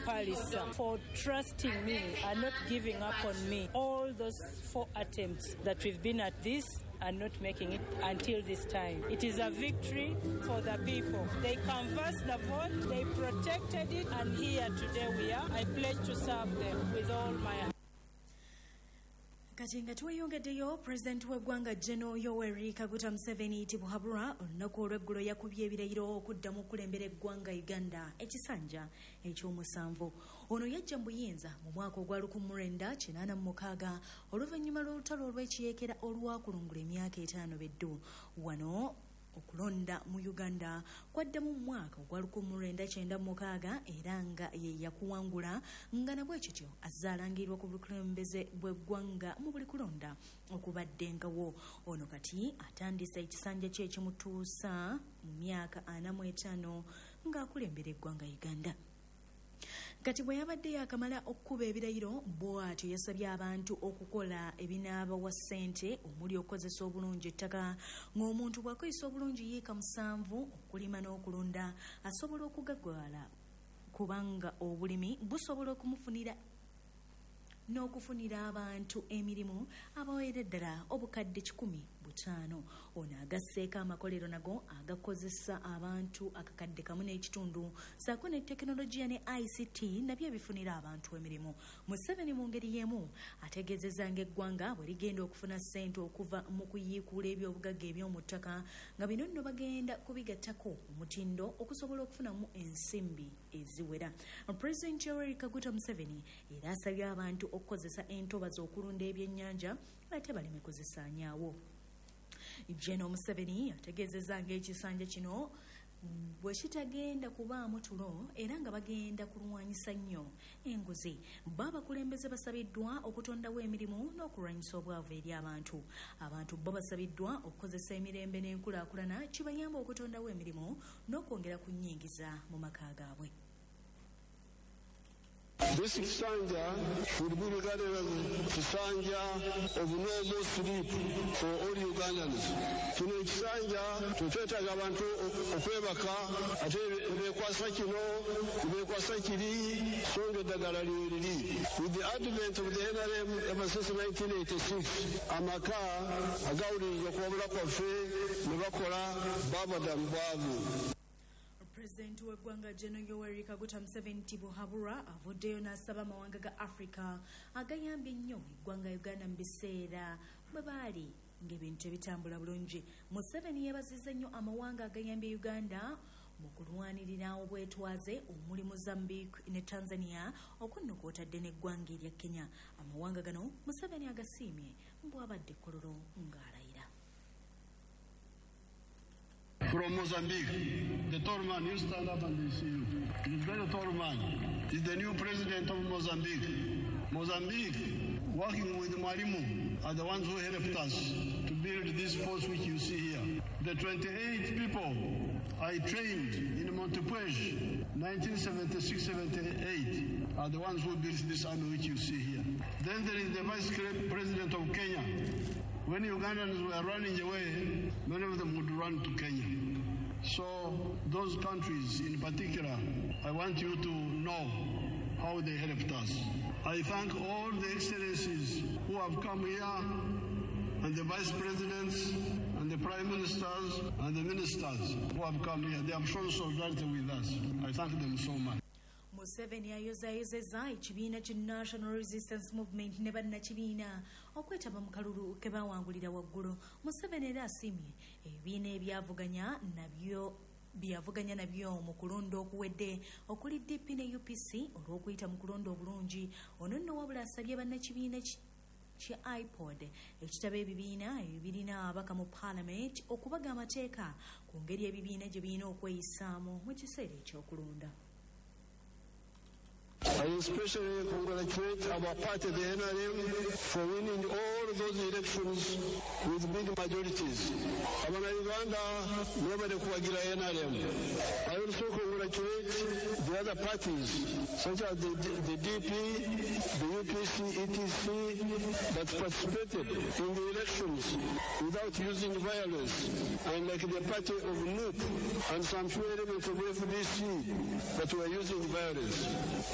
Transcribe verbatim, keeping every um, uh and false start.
Palisa, for trusting me and not giving up on me. All those four attempts that we've been at this and not making it until this time. It is a victory for the people. They canvassed the vote, they protected it, and here today we are. I pledge to serve them with all my heart. Kati nga tweyongeddeyo Pulezidenti w'eggwanga General Yoweri Kaguta Museveni Tibuhaburwa olunaku olw'eggulo yakubye ebirayiro okuddamu okulembera eggwanga Uganda ekisanja eky'omusanvu. Ono yajja mu buyinza mu mwaka ogwa lukumi mu lwenda kinaana mu mukaaga oluvannyuma lw'olutalo olw'ekiyeekera olwakulungula emyaka etaano beddu. Wano okulonda mu Uganda kwaddamu mu mwaka ogwa lukumi mu lwenda kyenda mu mukaaga era nga ye yakuwangula nga nabwe kityo azze alangirwa ku bukulembeze bw'eggwanga mu buli kulonda okubadde ngawo. Ono kati atandisa ekisanja kye ekimutuusa mu myaka ana mu etaano ng'akulembera eggwanga Uganda. Kati bwe yabadde yakamala okukuba ebirayiro bw'atyo yasabye abantu okukola ebinaabawa ssente omuli okukozesa obulungi ettaka ng'omuntu bw'akozesa obulungi yiika musanvu okulima n'okulunda asobola okugagwala kubanga obulimi busobola okumufunira n'okufunira abantu emirimu abawera ddala obukadde kikumi butaano. Ono agasseeko amakolero nago agakozesa abantu akakadde kamu n'ekitundu ssaako ne tekinologiya ne I C T nabyo ebifunira abantu emirimu. Museveni mu ngeri y'emu ategeezezza ng'eggwanga bwe ligenda okufuna ssente okuva mu kuyiikuula ebyobugagga eby'omu ttaka nga bino nno bagenda kubigattako omutindo okusobola okufunamu ensimbi eziwera. Pulezidenti Yoweri Kaguta Museveni era asabye abantu okukozesa entobazi okulunda ebyennyanja ate baleme kuzisaanyaawo. General Museveni ategeezezza ng'ekisanja kino bwe kitagenda kubaamu tulo era nga bagenda kulwanyisa nnyo enguzi. Bo abakulembeze basabiddwa okutondawo emirimu n'okulwanyisa obwavu eri abantu. Abantu bo basabiddwa okukozesa emirembe n'enkulaakulana kibayamba okutondawo emirimu n'okwongera ku nnyingiza mu maka gaabwe. This Kisanja should be regarded as Kisanja of normal sleep for all Ugandans. Kino Kisanja tutetaga abantu okwebaka ate bekwasa kino bekwasa kiri songa eddagala liriri. With the advent of the N R M ever since nineteen eighty-six, amaka agawuliriza okwabula kwaffe ne bakola babada mu bwavu. Pulezidenti w'eggwanga General Yoweri Kaguta Museveni Tibuhaburwa avuddeyo n'asaba amawanga ga Africa agayambye nnyo eggwanga Uganda mu biseera bwe baali ng'ebintu ebitambula bulungi. Museveni yeebazizza nnyo amawanga agayambye Uganda mu kulwanirira obwetwaze omuli Mozambique ne Tanzania okunno kw'otadde n'eggwanga erya Kenya. Amawanga gano Museveni agasiimye bw'abadde kololo ng'alayira. From Mozambique, the tall man, you stand up and they see you. He's a very tall man. He's the new president of Mozambique. Mozambique, working with Mwalimu, are the ones who helped us to build this post which you see here. The twenty-eight people I trained in Montepuez, nineteen seventy-six seventy-eight, are the ones who built this army which you see here. Then there is the vice president of Kenya. When Ugandans were running away, many of them would run to Kenya. So those countries in particular, I want you to know how they helped us. I thank all the excellencies who have come here, and the vice presidents, and the prime ministers, and the ministers who have come here. They have shown solidarity with us. I thank them so much. Museveni ayozayozezza ekibiina ki National Resistance Movement ne bannakibiina okwetaba mu kalulu ke baawangulira waggulu. Museveni era asiimye ebibiina ebyavuganya nabyo byavuganya nabyo mu kulonda okuwedde okuli D P ne U P C olw'okuyita mu kulonda obulungi. Ono nno wabula asabye bannakibiina kya I P O D ekitaba ebibiina ebirina ababaka mu Parliament okubaga amateeka ku ngeri ebibiina gye birina okweyisaamu mu kiseera ekyokulonda. I especially congratulate our party, the N R M, for winning all those elections with big majorities. Abana Uganda, nobody kuwagira N R M. I also congratulate the other parties, such as the, the D P, the U P C, E T C, that participated in the elections without using violence, and like the party of N U P and some few elements of F D C that were using violence.